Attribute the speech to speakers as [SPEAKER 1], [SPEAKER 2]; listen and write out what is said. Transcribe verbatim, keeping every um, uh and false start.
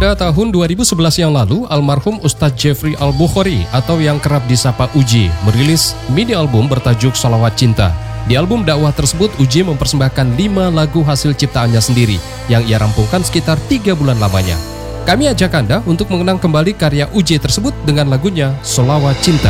[SPEAKER 1] Pada tahun dua ribu sebelas yang lalu, almarhum Ustadz Jeffrey Al-Bukhari atau yang kerap disapa Uji merilis mini album bertajuk Sholawat Cinta. Di album dakwah tersebut, Uji mempersembahkan lima lagu hasil ciptaannya sendiri yang ia rampungkan sekitar tiga bulan lamanya. Kami ajak Anda untuk mengenang kembali karya Uji tersebut dengan lagunya Sholawat Cinta.